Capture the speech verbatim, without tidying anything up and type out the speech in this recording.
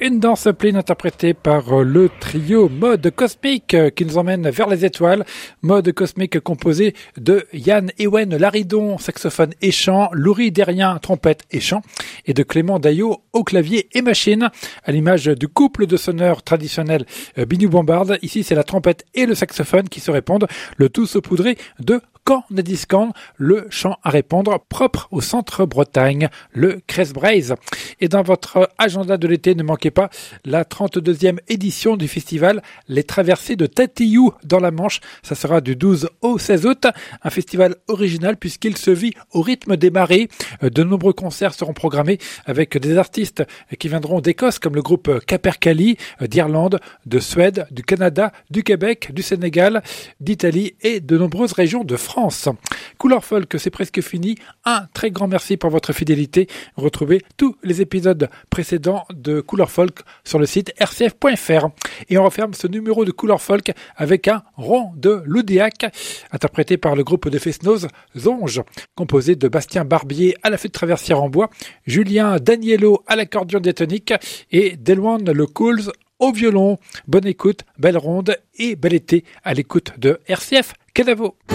Une danse pleine interprétée par le trio Mode Cosmique qui nous emmène vers les étoiles. Mode Cosmique composé de Yann Ewen Laridon, saxophone et chant, Loury Derrien, trompette et chant, et de Clément Daillot au clavier et machine. À l'image du couple de sonneurs traditionnels Biniou Bombarde, ici c'est la trompette et le saxophone qui se répondent, le tout saupoudré de Cornediscan, le chant à répondre propre au centre-Bretagne, le Crest-Braze. Et dans votre agenda de l'été, ne manquez pas la trente-deuxième édition du festival Les Traversées de Tatillou dans la Manche. Ça sera du douze au seize août. Un festival original puisqu'il se vit au rythme des marées. De nombreux concerts seront programmés avec des artistes qui viendront d'Écosse comme le groupe Capercaillie, d'Irlande, de Suède, du Canada, du Québec, du Sénégal, d'Italie et de nombreuses régions de France. France. Couleur Folk, c'est presque fini. Un très grand merci pour votre fidélité. Retrouvez tous les épisodes précédents de Couleur Folk sur le site r c f point f r. Et on referme ce numéro de Couleur Folk avec un rond de Loudéac, interprété par le groupe de Fesnoz Zonge, composé de Bastien Barbier à la flûte traversière en bois, Julien Daniello à l'accordion diatonique et Delwan Le Cools au violon. Bonne écoute, belle ronde et bel été à l'écoute de R C F Canavo.